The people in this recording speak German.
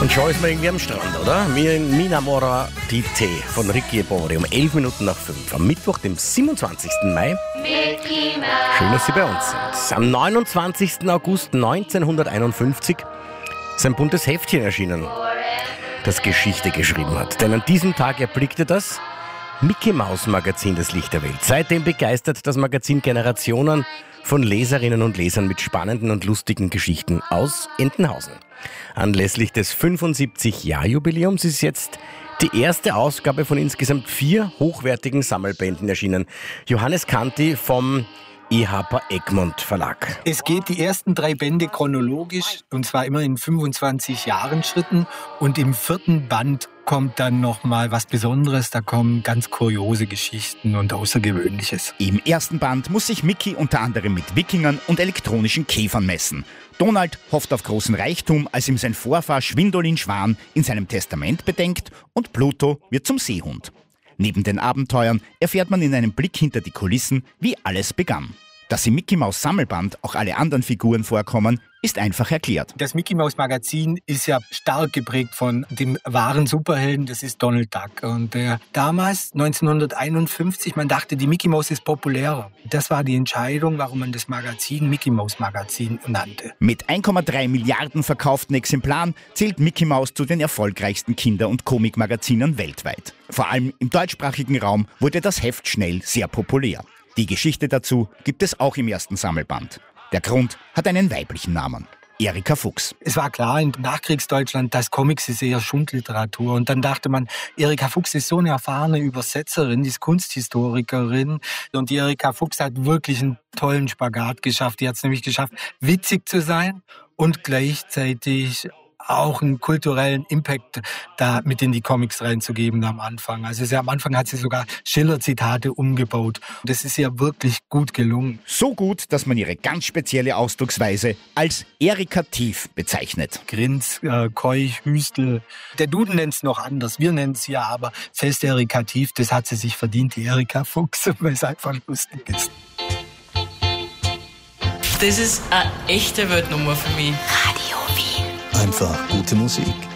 Und schon ist man irgendwie am Strand, oder? Mi Namora di Te von Ricky e Poveri um 11 Minuten nach 5. Am Mittwoch, dem 27. Mai. Schön, dass Sie bei uns sind. Am 29. August 1951 ist ein buntes Heftchen erschienen, das Geschichte geschrieben hat. Denn an diesem Tag erblickte das Mickey-Maus-Magazin das Licht der Welt. Seitdem begeistert das Magazin Generationen von Leserinnen und Lesern mit spannenden und lustigen Geschichten aus Entenhausen. Anlässlich des 75-Jahr-Jubiläums ist jetzt die erste Ausgabe von insgesamt 4 hochwertigen Sammelbänden erschienen. Johannes Kanti vom EHPA Egmont Verlag. Es geht die ersten 3 Bände chronologisch, und zwar immer in 25 Jahren Schritten. Und im 4. Band kommt dann nochmal was Besonderes. Da kommen ganz kuriose Geschichten und Außergewöhnliches. Im ersten Band muss sich Mickey unter anderem mit Wikingern und elektronischen Käfern messen. Donald hofft auf großen Reichtum, als ihm sein Vorfahr Schwindolin Schwan in seinem Testament bedenkt, und Pluto wird zum Seehund. Neben den Abenteuern erfährt man in einem Blick hinter die Kulissen, wie alles begann. Dass im Mickey-Maus-Sammelband auch alle anderen Figuren vorkommen, ist einfach erklärt. Das Mickey-Maus-Magazin ist ja stark geprägt von dem wahren Superhelden, das ist Donald Duck. Und damals, 1951, man dachte, die Mickey-Maus ist populärer. Das war die Entscheidung, warum man das Magazin Mickey-Maus-Magazin nannte. Mit 1,3 Milliarden verkauften Exemplaren zählt Mickey Maus zu den erfolgreichsten Kinder- und Comicmagazinen weltweit. Vor allem im deutschsprachigen Raum wurde das Heft schnell sehr populär. Die Geschichte dazu gibt es auch im ersten Sammelband. Der Grund hat einen weiblichen Namen: Erika Fuchs. Es war klar in Nachkriegsdeutschland, dass Comics ist eher Schundliteratur. Und dann dachte man, Erika Fuchs ist so eine erfahrene Übersetzerin, die ist Kunsthistorikerin. Und die Erika Fuchs hat wirklich einen tollen Spagat geschafft. Die hat es nämlich geschafft, witzig zu sein und gleichzeitig auch einen kulturellen Impact da mit in die Comics reinzugeben am Anfang. Also am Anfang hat sie sogar Schiller-Zitate umgebaut. Das ist ihr wirklich gut gelungen. So gut, dass man ihre ganz spezielle Ausdrucksweise als erikativ bezeichnet. Grins, Keuch, Hüstel. Der Duden nennt es noch anders. Wir nennen es ja aber fest erikativ. Das hat sie sich verdient, die Erika Fuchs, weil es einfach lustig ist. Das ist eine echte Weltnummer für mich. Radio Wien. Einfach gute Musik.